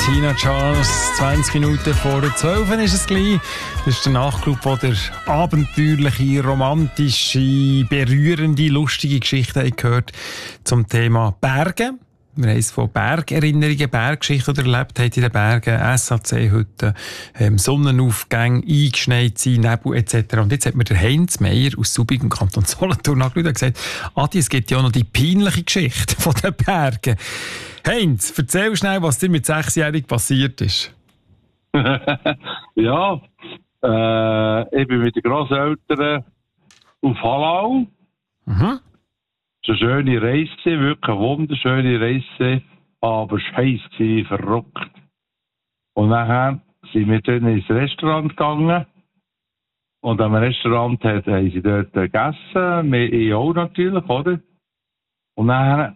Tina Charles, 20 Minuten vor 12 ist es gleich. Das ist der Nachtclub, der abenteuerliche, romantische, berührende, lustige Geschichten gehört zum Thema Berge. Wir haben es von Bergerinnerungen, Berggeschichten erlebt, haben in den Bergen, SAC-Hütten, Sonnenaufgänge, eingeschneit sein, Nebel etc. Und jetzt hat mir der Heinz Meier aus Subic im Kanton Solothurn angerufen und gesagt, Adi, es gibt ja auch noch die peinliche Geschichte von den Bergen. Heinz, erzähl schnell, was dir mit 6-Jährigen passiert ist. Ja, ich bin mit den Grosseltern auf Hallau. Mhm. Es war eine schöne Reise, wirklich eine wunderschöne Reise, aber scheiße, verrückt. Und nachher sind wir dann ins Restaurant gegangen. Und am Restaurant haben sie dort gegessen, ich auch natürlich, oder? Und nachher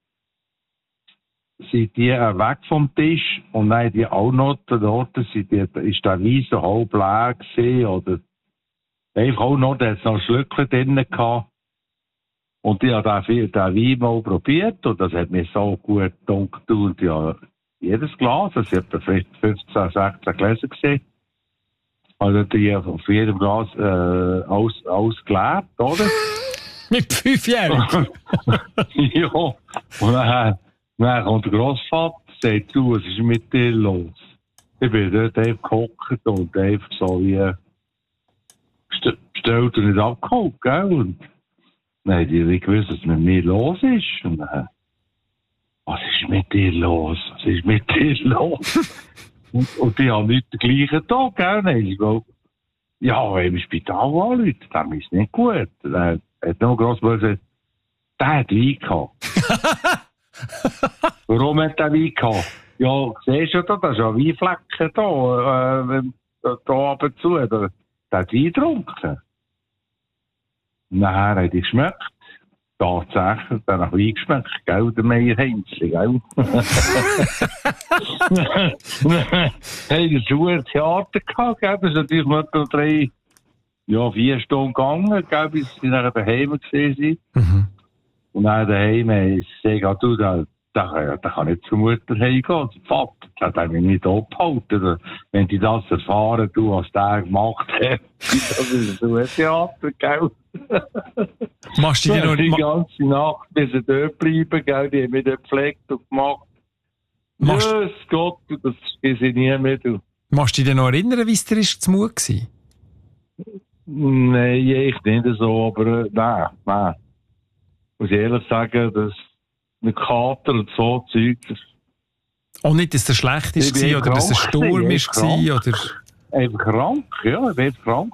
sind die weg vom Tisch und dann die auch noch dort, ist der Wein so halb leer gewesen, oder einfach auch noch, da hat es noch ein Schlückchen drin gehabt. Und ich habe den Wein mal probiert und das hat mir so gut gedacht. Und ja, jedes Glas, das hat vielleicht 15, 16 Gläser gesehen. Also die auf jedem Glas alles geleert, oder? Mit 5-Jährigen? Ja, und dann kommt der Grossvater und sagt, du, was ist mit dir los? Ich bin dort einfach gehockt und einfach so wie bestellt und nicht abgeholt, gell? Und dann haben die nicht gewusst, was mit mir los ist. Und dann, was ist mit dir los? Was ist mit dir los? und die haben nicht den gleichen Tag, gell? Dann ich gesagt, ja, im Spital anrufen, dem ist nicht gut. Dann hat noch Grossvater gesagt, der hat Wein gehabt. Warum hat der Wein gehabt? Ja, siehst du da, das ist ja Weinflecken da ab und zu. Der hat Wein getrunken. Nachher hat ich geschmeckt. Tatsächlich, der nach Wein geschmeckt, gell, der Meier Heinzli, gell? Hey, das war ein Theater gehabt, gell? Das ist natürlich noch 4 Stunden gegangen, gell, bis sie nachher daheim gewesen sind. Mhm. Und dann daheim habe ich gesagt, du, da kann nicht zur Mutter heimgehen. Der Vater, das hat mich nicht abgehalten. Wenn die das erfahren, du, was der gemacht hat, das ist so ein Theater, gell? Machst du dir noch die ganze Nacht bis sie dort bleiben, gell? Die haben mich dort gepflegt und gemacht. Jesus Gott, das ist ich nie mehr, du. Machst du dich noch erinnern, wie es dir zu Mut war? Nein, ich nicht so, aber nein. Muss ich ehrlich sagen, dass mit Kater und so Zeug. Auch nicht, dass es schlecht war oder dass es ein Sturm war? Oder? Einfach krank, ja. Ich war einfach krank.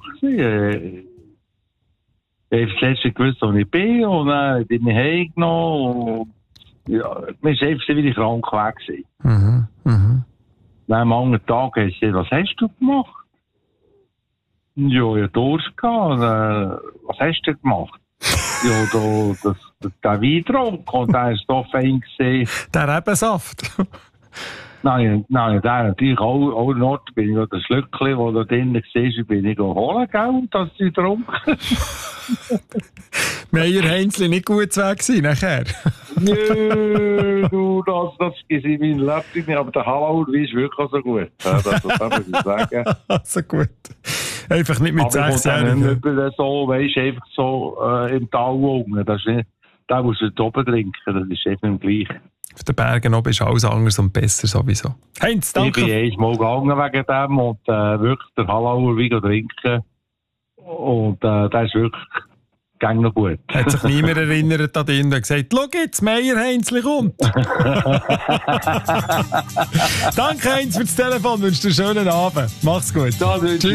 Ich habe das letzte gewusst, wo ich bin, und dann bin ich heimgenommen. Ja, mir ist einfach wie krank weg. Mhm. Dann am anderen Tag habe ich gesagt, was hast du gemacht? Ja, ich hatte Durst gehabt. Was hast du gemacht? Ja, der Wein getrunken und der ist so fein gesehen. Der Rebensaft? Nein, der natürlich auch noch, bin ich noch das Schlückchen, das da drinnen war, bin ich holen, gell, dass sie getrunken. Meier Heinzli nicht gut weg sein nachher? Nö, du, das ist in meinem Leben nicht, aber der Hallau ist wirklich so gut. Das muss ich sagen. So gut. Einfach nicht mit 6-Jährigen. Aber ich kann so, weisst, einfach so im Tal unten. Das ist nicht, da musst du oben trinken, das ist einfach im Gleichen. Auf den Bergen oben ist alles anders und besser sowieso. Heinz, danke. Ich bin einmal gegangen wegen dem und wirklich der Hallauer Wein trinken. Und der ist wirklich gang noch gut. Hat sich niemand erinnert an ihn und hat gesagt, schau jetzt, Meier Heinzli kommt. Danke Heinz für das Telefon, wünsche dir einen schönen Abend. Mach's gut. Ja, tschüss.